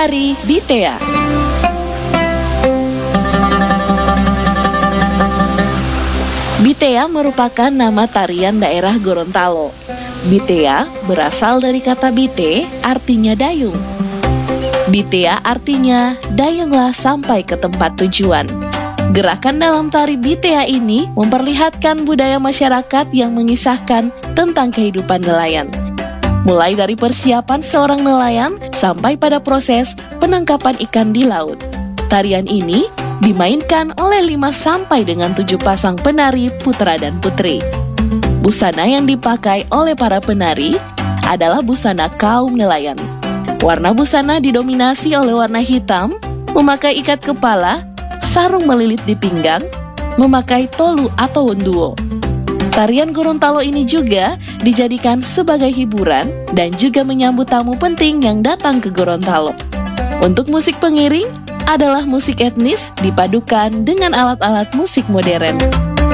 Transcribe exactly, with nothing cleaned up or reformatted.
Penari Bitea. Bitea merupakan nama tarian daerah Gorontalo. Bitea berasal dari kata bite, artinya dayung. Bitea artinya dayunglah sampai ke tempat tujuan. Gerakan dalam tari Bitea ini memperlihatkan budaya masyarakat yang mengisahkan tentang kehidupan nelayan. Mulai dari persiapan seorang nelayan sampai pada proses penangkapan ikan di laut. Tarian ini dimainkan oleh lima sampai dengan tujuh pasang penari putra dan putri. Busana yang dipakai oleh para penari adalah busana kaum nelayan. Warna busana didominasi oleh warna hitam, memakai ikat kepala, sarung melilit di pinggang, memakai tolu atau wenduo. Tarian Gorontalo ini juga dijadikan sebagai hiburan dan juga menyambut tamu penting yang datang ke Gorontalo. Untuk musik pengiring adalah musik etnis dipadukan dengan alat-alat musik modern.